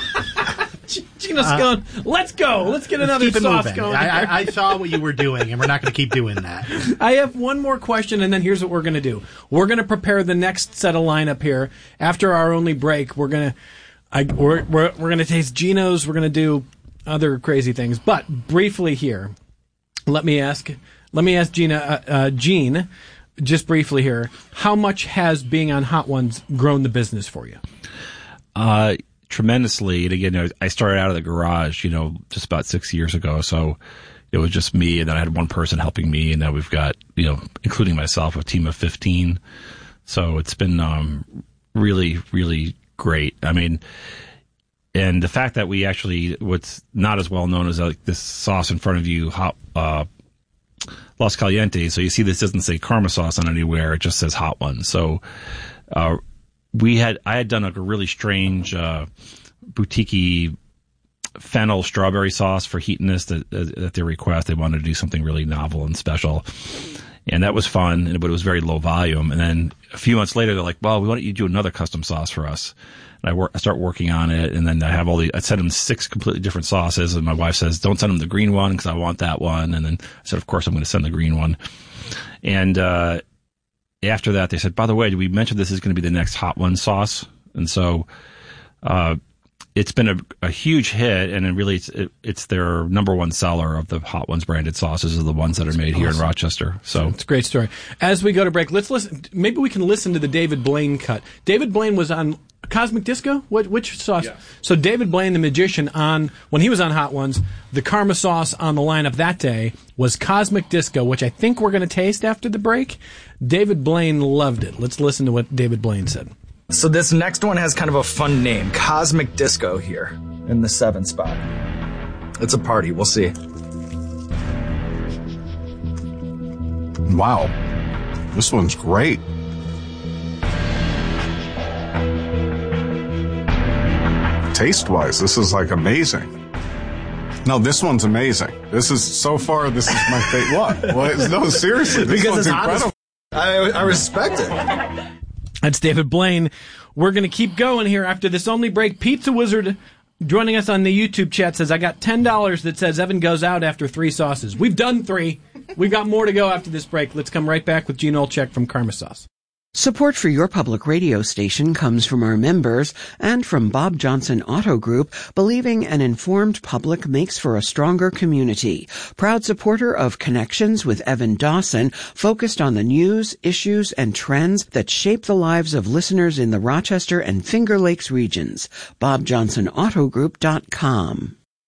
Gino's uh, going, let's go. Let's get another let's sauce moving. going. I, I, I saw what you were doing, and we're not going to keep doing that. I have one more question, and then here's what we're going to do. We're going to prepare the next set of lineup here. After our only break, we're going to I, we're, we're, we're going to taste Gino's. We're going to do other crazy things. But briefly here, let me ask, let me ask Gina, uh, uh, Gene, just briefly here, how much has being on Hot Ones grown the business for you? Uh, tremendously. And again, I started out of the garage, you know, just about six years ago. So it was just me, and then I had one person helping me, and now we've got, you know, including myself, a team of fifteen. So it's been um, really, really great. I mean, and the fact that we actually, what's not as well known as like this sauce in front of you, hot, uh, Los Calientes. So you see this doesn't say Karma sauce on anywhere. It just says Hot Ones. So, uh, we had, I had done like a really strange, uh, boutique-y fennel strawberry sauce for Heatonist at, at their request. They wanted to do something really novel and special. And that was fun, but it was very low volume. And then a few months later, they're like, well, why don't you do another custom sauce for us? And I, work, I start working on it, and then I have all the, I send them six completely different sauces, and my wife says, don't send them the green one because I want that one. And then I said, of course I'm going to send the green one. And, uh, after that, they said, by the way, did we mention this is going to be the next Hot One sauce? And so, uh, it's been a, a huge hit, and it really it's, it, it's their number one seller of the Hot Ones branded sauces are the ones that are made awesome. Here in Rochester. So it's a great story. As we go to break, let's listen. Maybe we can listen to the David Blaine cut. David Blaine was on Cosmic Disco. What which sauce? Yeah. So David Blaine, the magician, on when he was on Hot Ones, the Karma sauce on the lineup that day was Cosmic Disco, which I think we're going to taste after the break. David Blaine loved it. Let's listen to what David Blaine said. So this next one has kind of a fun name, Cosmic Disco here in the seven spot. It's a party, we'll see. Wow, this one's great. Taste-wise, this is like amazing. No, this one's amazing. This is, so far, this is my favorite. What? What? No, seriously, this because one's it's incredible. I, I respect it. That's David Blaine. We're going to keep going here after this only break. Pizza Wizard joining us on the YouTube chat says, I got ten dollars that says Evan goes out after three sauces. We've done three. We've got more to go after this break. Let's come right back with Gene Olchek from Karma Sauce. Support for your public radio station comes from our members and from Bob Johnson Auto Group, believing an informed public makes for a stronger community. Proud supporter of Connections with Evan Dawson, focused on the news, issues, and trends that shape the lives of listeners in the Rochester and Finger Lakes regions. bob johnson auto group dot com.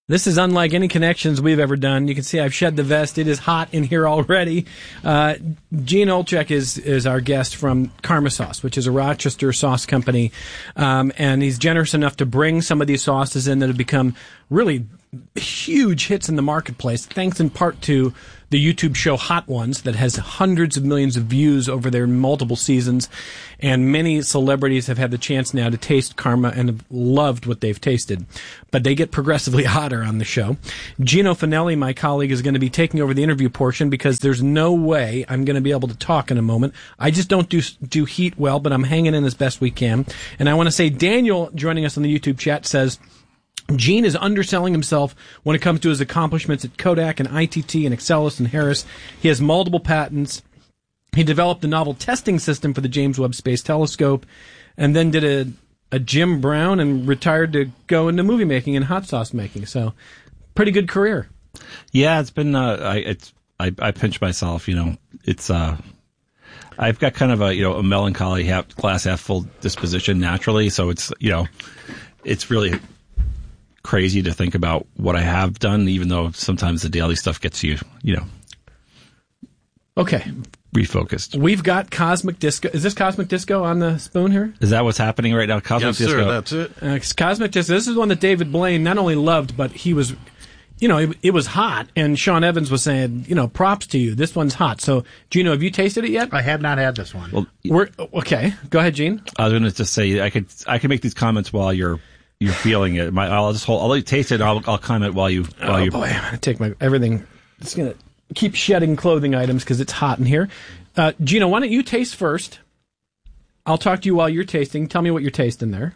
This is unlike any connections we've ever done. You can see I've shed the vest. It is hot in here already. Uh, Gene Olchek is, is our guest from Karma Sauce, which is a Rochester sauce company. Um, and he's generous enough to bring some of these sauces in that have become really huge hits in the marketplace, thanks in part to the YouTube show Hot Ones that has hundreds of millions of views over their multiple seasons, and many celebrities have had the chance now to taste Karma and have loved what they've tasted. But they get progressively hotter on the show. Gino Finelli, my colleague, is going to be taking over the interview portion because there's no way I'm going to be able to talk in a moment. I just don't do do heat well, but I'm hanging in as best we can. And I want to say Daniel, joining us on the YouTube chat, says Gene is underselling himself when it comes to his accomplishments at Kodak and I T T and Axcelis and Harris. He has multiple patents. He developed the novel testing system for the James Webb Space Telescope, and then did a, a Jim Brown and retired to go into movie making and hot sauce making. So, pretty good career. Yeah, it's been. Uh, I it's I, I pinch myself. You know, it's. Uh, I've got kind of a you know a melancholy half, glass half full disposition naturally. So it's you know, it's really crazy to think about what I have done, even though sometimes the daily stuff gets you, you know. Okay. Refocused. We've got Cosmic Disco. Is this Cosmic Disco on the spoon here? Is that what's happening right now? Cosmic yes, Disco. Sir, that's it. Uh, it's Cosmic Disco. This is one that David Blaine not only loved, but he was, you know, it, it was hot. And Sean Evans was saying, you know, props to you. This one's hot. So, Gino, have you tasted it yet? I have not had this one. Well, We're, okay. Go ahead, Gene. I was going to just say I could I could make these comments while you're you're feeling it. My, I'll just hold. I'll let you taste it. And I'll I'll comment while you while oh you. boy, I'm gonna take my everything. It's gonna keep shedding clothing items because it's hot in here. Uh, Gino, why don't you taste first? I'll talk to you while you're tasting. Tell me what you're tasting there.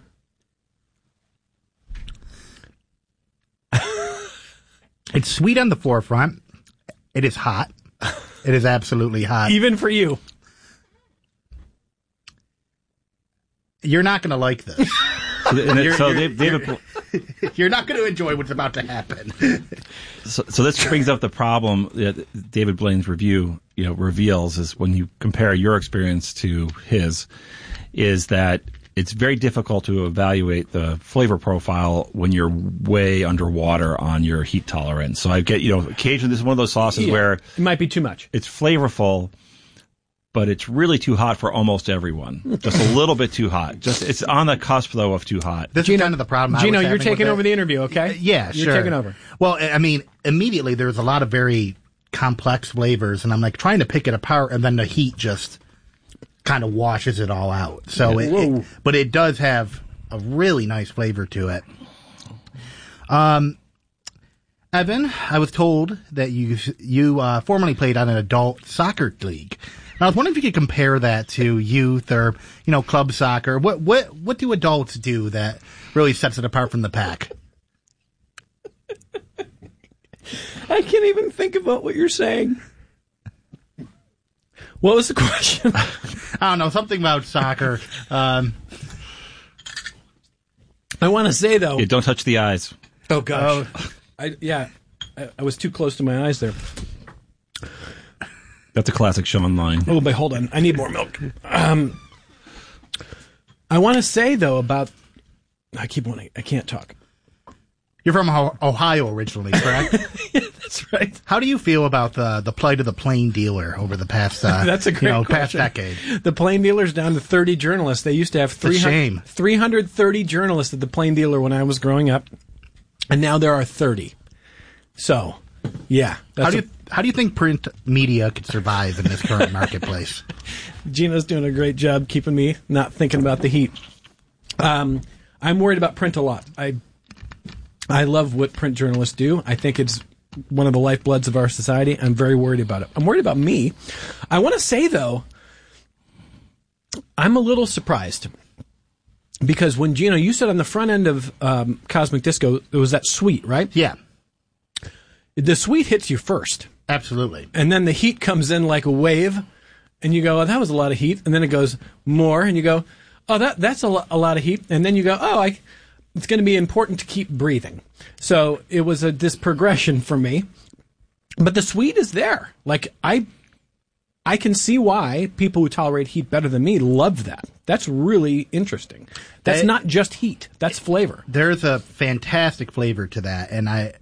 It's sweet on the forefront. It is hot. It is absolutely hot. Even for you. You're not going to like this. you're, so you're, David, you're, you're not going to enjoy what's about to happen. so, so this brings up the problem that David Blaine's review, you know, reveals is when you compare your experience to his, is that it's very difficult to evaluate the flavor profile when you're way underwater on your heat tolerance. So I get, you know, occasionally this is one of those sauces yeah, where it might be too much. It's flavorful, but it's really too hot for almost everyone. Just a little bit too hot. Just it's on the cusp though of too hot. This Gino, is kind of the problem. Gino, I was you're having taking with over it. the interview, okay? Yeah, you're sure. taking over. Well, I mean, immediately there's a lot of very complex flavors, and I'm like trying to pick it apart, and then the heat just kind of washes it all out. So, yeah. it, it, but it does have a really nice flavor to it. Um, Evan, I was told that you you uh, formerly played on an adult soccer league. And I was wondering if you could compare that to youth or you know club soccer. What what what do adults do that really sets it apart from the pack? I can't even think about what you're saying. What was the question? I don't know, something about soccer. Um, I want to say, though... Yeah, don't touch the eyes. Oh, gosh. Oh. I, yeah, I, I was too close to my eyes there. That's a classic Sean line. Oh, but hold on. I need more milk. Um, I want to say, though, about... I keep wanting... I can't talk. You're from Ohio originally, correct? Yeah, that's right. How do you feel about the the plight of the plain dealer over the past uh, that's a great you know, question. past decade? The Plain Dealer's down to thirty journalists. They used to have three hundred, three hundred thirty journalists at the Plain Dealer when I was growing up, and now there are thirty. So, yeah. How do you a, how do you think print media could survive in this current marketplace? Gina's doing a great job keeping me not thinking about the heat. Um, I'm worried about print a lot. I. I love what print journalists do. I think it's one of the lifebloods of our society. I'm very worried about it. I'm worried about me. I want to say, though, I'm a little surprised. Because when, Gino, you said on the front end of um, Cosmic Disco, it was that sweet, right? Yeah. The sweet hits you first. Absolutely. And then the heat comes in like a wave, and you go, oh, that was a lot of heat. And then it goes more, and you go, oh, that that's a, lo- a lot of heat. And then you go, oh, I... it's going to be important to keep breathing. So it was a this progression for me. But the sweet is there. Like, I I can see why people who tolerate heat better than me love that. That's really interesting. That's I, not just heat. That's flavor. There's a fantastic flavor to that. And I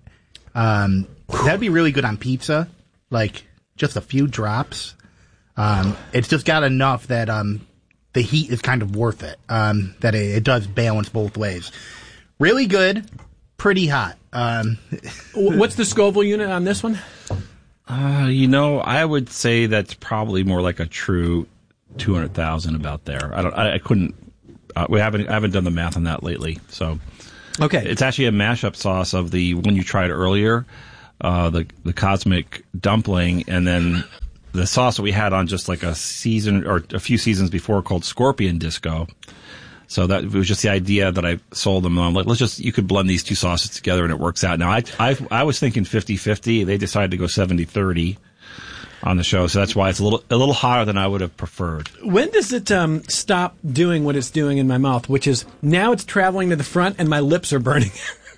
Um, that'd be really good on pizza. Like, just a few drops. Um, it's just got enough that um, the heat is kind of worth it. Um, that it, it does balance both ways. Really good, pretty hot. Um, What's the Scoville unit on this one? Uh, you know, I would say that's probably more like a true two hundred thousand about there. I don't. I, I couldn't. Uh, we haven't. I haven't done the math on that lately. So, okay, it's actually a mashup sauce of the one you tried earlier, uh, the the cosmic dumpling, and then the sauce that we had on just like a season or a few seasons before called Scorpion Disco. So that it was just the idea that I sold them on. Like, let's just, you could blend these two sauces together and it works out. Now, I I, I was thinking fifty-fifty. They decided to go seventy-thirty on the show. So that's why it's a little a little hotter than I would have preferred. When does it um, stop doing what it's doing in my mouth, which is now it's traveling to the front and my lips are burning?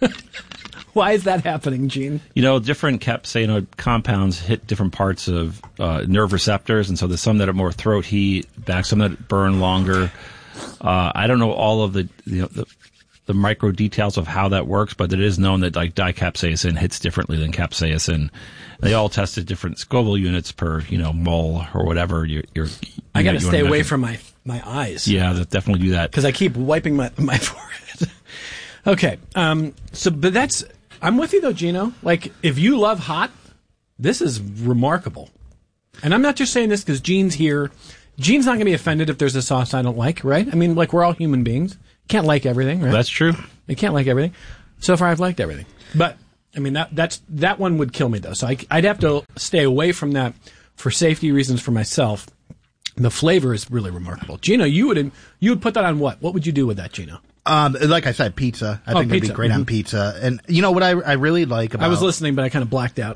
Why is that happening, Gene? You know, different capsaicinoid compounds hit different parts of uh, nerve receptors. And so there's some that are more throat heat, back, some that burn longer. Uh, I don't know all of the, you know, the the micro details of how that works, but it is known that like dicapsaicin hits differently than capsaicin. They all tested different Scoville units per, you know, mole or whatever. You're, you're, you I got to stay away measure. from my my eyes. Yeah, definitely do that because I keep wiping my my forehead. Okay, um, so but that's I'm with you though, Gino. Like if you love hot, this is remarkable. And I'm not just saying this because Gene's here. Gene's not going to be offended if there's a sauce I don't like, right? I mean, like, we're all human beings. Can't like everything, right? That's true. You can't like everything. So far, I've liked everything. But, I mean, that that's that one would kill me, though. So I, I'd have to stay away from that for safety reasons for myself. The flavor is really remarkable. Gino, you would you would put that on what? What would you do with that, Gino? Um, like I said, pizza. I Oh, think it'd pizza. be great Mhm. on pizza. And you know what I I really like about I was listening, but I kind of blacked out.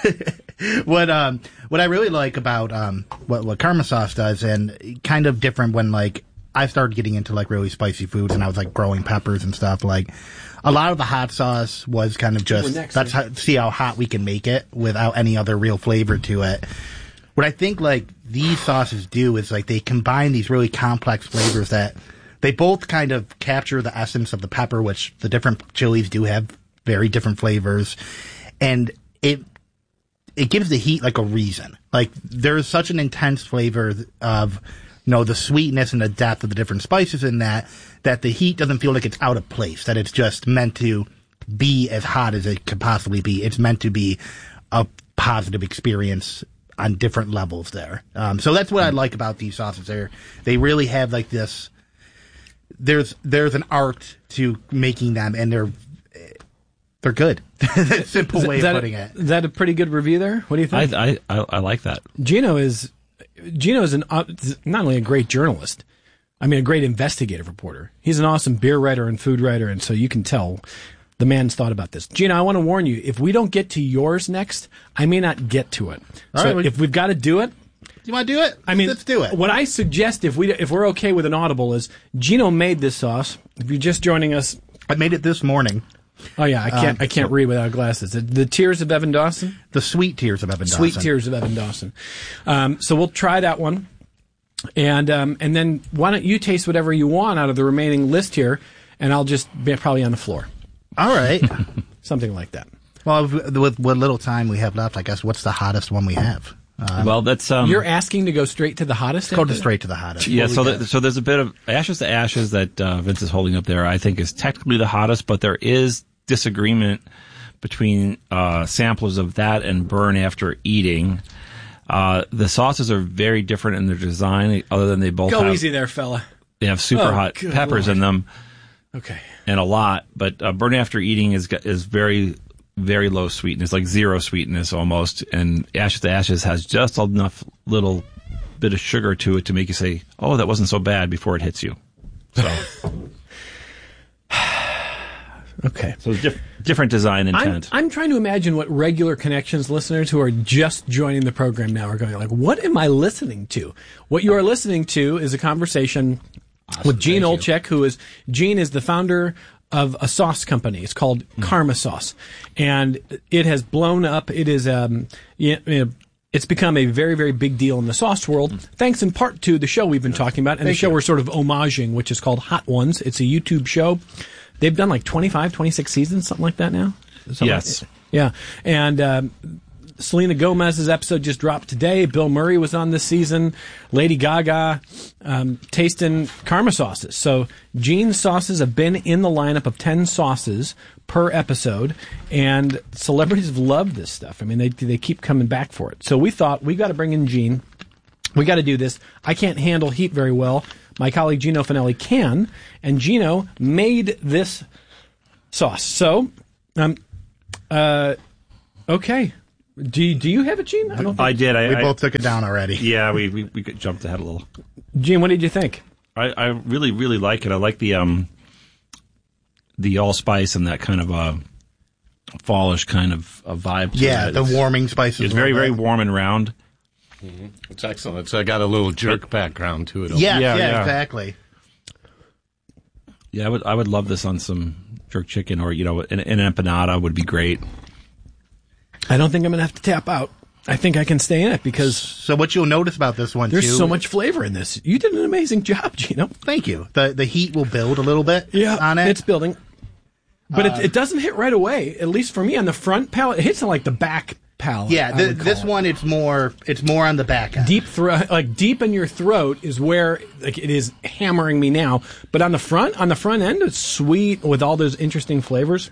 what um what I really like about um what what Karma sauce does, and kind of different when like I started getting into like really spicy foods and I was like growing peppers and stuff. Like a lot of the hot sauce was kind of We're just next, that's yeah. how, see how hot we can make it without any other real flavor to it. What I think like these sauces do is like they combine these really complex flavors that they both kind of capture the essence of the pepper, which the different chilies do have very different flavors, and it it gives the heat like a reason. Like there's such an intense flavor of, you know, the sweetness and the depth of the different spices in that, that the heat doesn't feel like it's out of place, that it's just meant to be as hot as it could possibly be. It's meant to be a positive experience on different levels there. Um, so that's what I like about these sauces. They're, they really have like this, there's, there's an art to making them, and they're, they're good. Simple way Is of that putting a, it. Is that a pretty good review there? What do you think? I, I, I, I like that. Gino is Gino is an uh, not only a great journalist, I mean a great investigative reporter. He's an awesome beer writer and food writer, and so you can tell the man's thought about this. Gino, I want to warn you: if we don't get to yours next, I may not get to it. All so right, we- if we've got to do it, You want to do it? I mean, let's do it. What I suggest, if we if we're okay with an audible, is Gino made this sauce. If you're just joining us, I made it this morning. Oh yeah, I can't Um, I can't so- read without glasses. The, the Tears of Evan Dawson. The Sweet Tears of Evan Dawson. Sweet Tears of Evan Dawson. Um, so we'll try that one, and um, and then why don't you taste whatever you want out of the remaining list here, and I'll just be probably on the floor. All right. Something like that. Well, with, with what little time we have left, I guess, what's the hottest one we have? Um, well, that's um, You're asking to go straight to the hottest? Go to straight to the hottest. Yeah, What we so got? that, so there's a bit of Ashes to Ashes that uh, Vince is holding up there. I think is technically the hottest, but there is disagreement between uh, samplers of that and Burn After Eating. Uh, the sauces are very different in their design, other than they both Go have, easy there, fella. they have super Oh, hot good peppers Lord. in them. Okay. And a lot, but uh, Burn After Eating is got- is very very low sweetness, like zero sweetness almost, and Ashes to Ashes has just enough little bit of sugar to it to make you say, "Oh, that wasn't so bad" before it hits you. So, okay. So it's diff- different design I'm, intent. I'm trying to imagine what regular Connections listeners who are just joining the program now are going like, what am I listening to? What you are listening to is a conversation with Gene Olchek, who is, Gene is the founder of a sauce company. It's called Mm. Karma Sauce. And it has blown up. It is, um, you know, it's become a very, very big deal in the sauce world, thanks in part to the show we've been talking about, and the Thank show you. we're sort of homaging, which is called Hot Ones. It's a YouTube show. They've done like twenty-five, twenty-six seasons, something like that now. Something Yes. like- Yeah, and um, Selena Gomez's episode just dropped today. Bill Murray was on this season. Lady Gaga, um, tasting Karma sauces. So Gene's sauces have been in the lineup of ten sauces per episode, and celebrities have loved this stuff. I mean, they they keep coming back for it. So we thought, we got to bring in Gene. We got to do this. I can't handle heat very well. My colleague Gino Finelli can, and Gino made this sauce. So, um, uh, okay. Do do you have it, Gene? I, don't I did. I, we I, both took it down already. Yeah, we, we we jumped ahead a little. Gene, what did you think? I, I really really like it. I like the um the allspice and that kind of uh fallish kind of a vibe. To Yeah, it. the It's, warming spices. It's very very warm and round. Mm-hmm. It's excellent. It's uh, got a little jerk background to it. Yeah, yeah, yeah, exactly. Yeah, I would I would love this on some jerk chicken, or you know, an, an empanada would be great. I don't think I'm going to have to tap out. I think I can stay in it because... So what you'll notice about this one, there's too... There's so much flavor in this. You did an amazing job, Gino. Thank you. The the heat will build a little bit yeah, on it. It's building. But uh, it, it doesn't hit right away, at least for me on the front palate. It hits on like the back palate. Yeah, the, this it. one, it's more it's more on the back end. Deep throat, like deep in your throat is where like it is hammering me now. But on the front, on the front end, it's sweet with all those interesting flavors.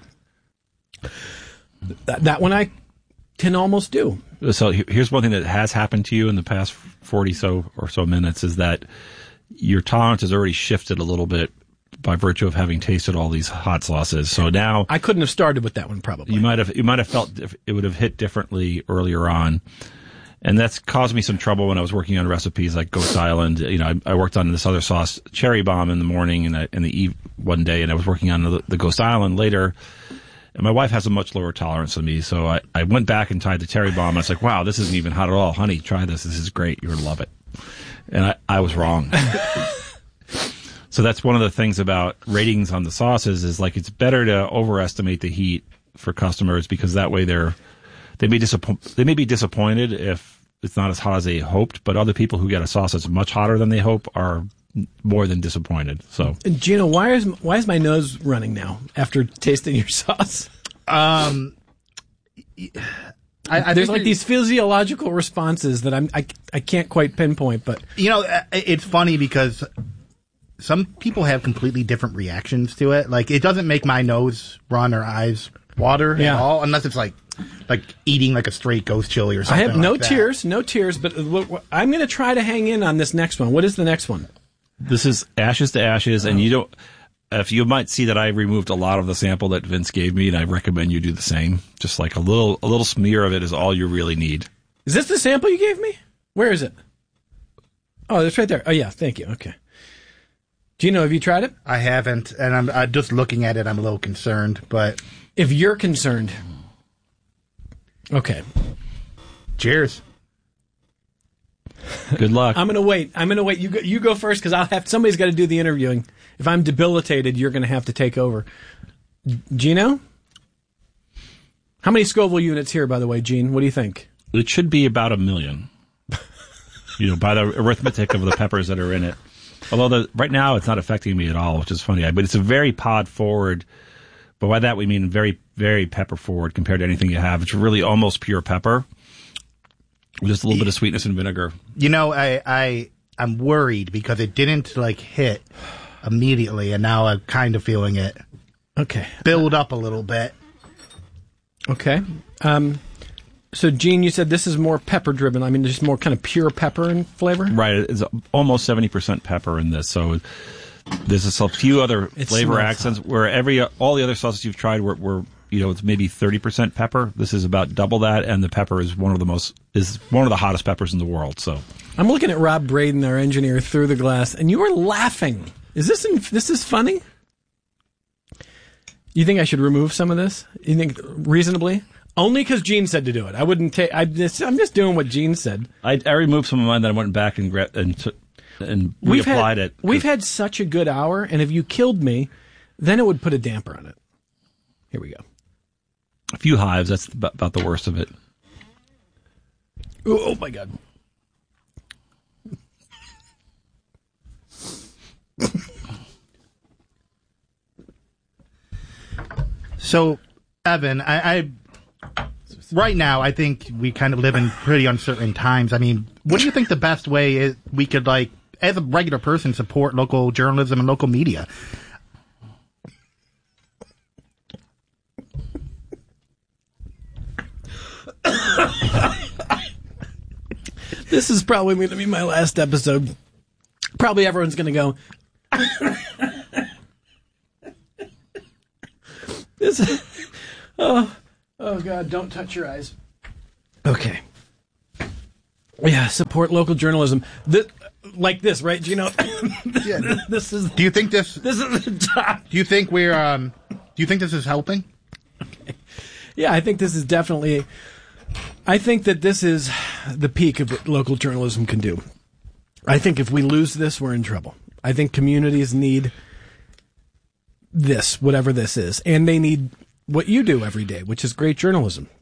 That, that one I... can almost do. So here's one thing that has happened to you in the past forty so or so minutes is that your tolerance has already shifted a little bit by virtue of having tasted all these hot sauces. So now I couldn't have started with that one probably. You might have you might have felt it would have hit differently earlier on. And that's caused me some trouble when I was working on recipes like Ghost Island. You know, I, I worked on this other sauce, Cherry Bomb, in the morning and in the eve one day, and I was working on the, the Ghost Island later. And my wife has a much lower tolerance than me, so I, I went back and tried the Cherry Bomb. And I was like, wow, this isn't even hot at all. Honey, try this. This is great. You're going to love it. And I, I was wrong. So that's one of the things about ratings on the sauces is like it's better to overestimate the heat for customers because that way they're they may disappoint they may be disappointed if it's not as hot as they hoped, but other people who get a sauce that's much hotter than they hope are more than disappointed. So, Gino, why is why is my nose running now after tasting your sauce? Um, I, I there's like these physiological responses that I'm I I can't quite pinpoint, but you know, it's funny because some people have completely different reactions to it. Like, it doesn't make my nose run or eyes water yeah. at all, unless it's like like eating like a straight ghost chili or something. I have no like that. tears, no tears, but I'm going to try to hang in on this next one. What is the next one? This is Ashes to Ashes, and you don't. If you might see that I removed a lot of the sample that Vince gave me, and I recommend you do the same. Just like a little, a little smear of it is all you really need. Is this the sample you gave me? Where is it? Oh, it's right there. Oh yeah, thank you. Okay. Gino, have you tried it? I haven't, and I'm uh, just looking at it. I'm a little concerned, but if you're concerned, okay. Cheers. Good luck. I'm going to wait. I'm going to wait. You go, you go first because I'll have somebody's got to do the interviewing. If I'm debilitated, you're going to have to take over. Gino? How many Scoville units here, by the way, Gene? What do you think? It should be about a million. You know, by the arithmetic of the peppers that are in it. Although the, right now it's not affecting me at all, which is funny. But it's a very pod forward. But by that we mean very, very pepper forward compared to anything you have. It's really almost pure pepper. Just a little bit of sweetness and vinegar. You know, I, I, I'm worried because it didn't, like, hit immediately, and now I'm kind of feeling it okay. build up a little bit. Okay. Um, so, Gene, you said this is more pepper-driven. I mean, just more kind of pure pepper and flavor? Right. It's almost seventy percent pepper in this, so there's a few other it flavor accents hot. Where every all the other sauces you've tried were, were you know, it's maybe thirty percent pepper. This is about double that, and the pepper is one of the most is one of the hottest peppers in the world. So I'm looking at Rob Braden, our engineer, through the glass, and you are laughing. Is this this is funny? You think I should remove some of this? You think reasonably? Only because Gene said to do it. I wouldn't take. I'm just, I'm just doing what Gene said. I, I removed some of mine, then I went back and gra- and, t- and we've reapplied had, it. We've had such a good hour, and if you killed me, then it would put a damper on it. Here we go. A few hives. That's about the worst of it. Oh, oh my God. So, Evan, I, I news. Right now, I think we kind of live in pretty uncertain times. I mean, what do you think the best way is we could, like, as a regular person, support local journalism and local media? This is probably going to be my last episode. Probably everyone's going to go. This. Oh, oh God! Don't touch your eyes. Okay. Yeah, support local journalism. This, like this, right, Gino? Yeah. This is. Do you think this? This is the top. Do you think we're? Um, do you think this is helping? Okay. Yeah, I think this is definitely. I think that this is the peak of what local journalism can do. I think if we lose this, we're in trouble. I think communities need this, whatever this is, and they need what you do every day, which is great journalism.